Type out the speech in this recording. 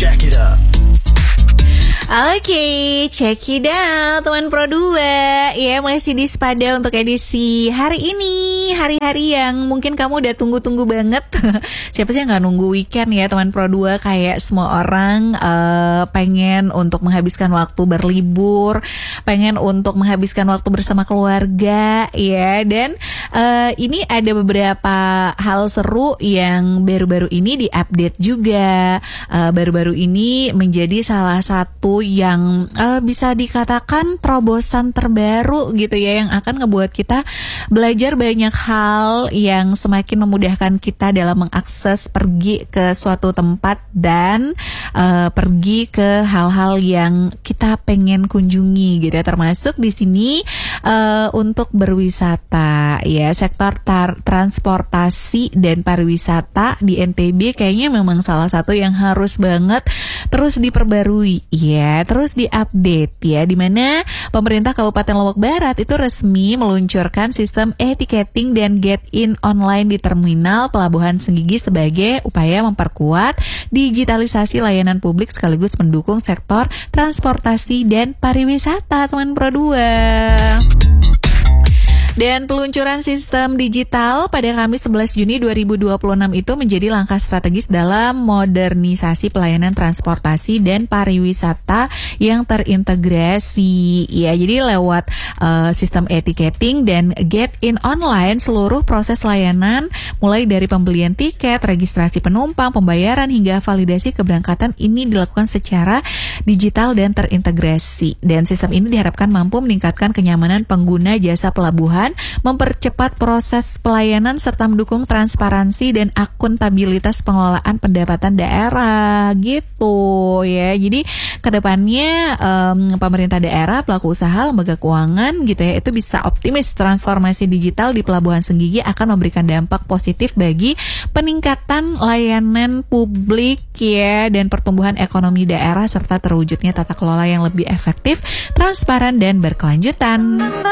Check it out. Oke, check it out teman Pro 2. Ya, masih di Spada untuk edisi hari ini. Hari-hari yang mungkin kamu udah tunggu-tunggu banget. Siapa sih yang gak nunggu weekend ya teman Pro 2? Kayak semua orang pengen untuk menghabiskan waktu berlibur, pengen untuk menghabiskan waktu bersama keluarga ya. Dan ini ada beberapa hal seru yang baru-baru ini diupdate juga. Baru-baru ini menjadi salah satu yang bisa dikatakan terobosan terbaru gitu ya, yang akan ngebuat kita belajar banyak hal yang semakin memudahkan kita dalam mengakses pergi ke suatu tempat dan pergi ke hal-hal yang kita pengen kunjungi gitu ya, termasuk di sini untuk berwisata ya. Sektor transportasi dan pariwisata di NTB kayaknya memang salah satu yang harus banget terus diperbarui ya, terus diupdate ya, dimana pemerintah Kabupaten Lombok Barat itu resmi meluncurkan sistem e-ticketing dan get-in online di terminal Pelabuhan Senggigi sebagai upaya memperkuat digitalisasi layanan publik sekaligus mendukung sektor transportasi dan pariwisata teman Pro 2. Dan peluncuran sistem digital pada Kamis 11 Juni 2026 itu menjadi langkah strategis dalam modernisasi pelayanan transportasi dan pariwisata yang terintegrasi. Ya, jadi lewat sistem e-ticketing dan get-in online, seluruh proses layanan mulai dari pembelian tiket, registrasi penumpang, pembayaran hingga validasi keberangkatan ini dilakukan secara digital dan terintegrasi. Dan sistem ini diharapkan mampu meningkatkan kenyamanan pengguna jasa pelabuhan, mempercepat proses pelayanan serta mendukung transparansi dan akuntabilitas pengelolaan pendapatan daerah gitu ya. Jadi kedepannya pemerintah daerah, pelaku usaha, lembaga keuangan gitu ya, itu bisa optimis transformasi digital di Pelabuhan Senggigi akan memberikan dampak positif bagi peningkatan layanan publik ya, dan pertumbuhan ekonomi daerah serta terwujudnya tata kelola yang lebih efektif, transparan dan berkelanjutan.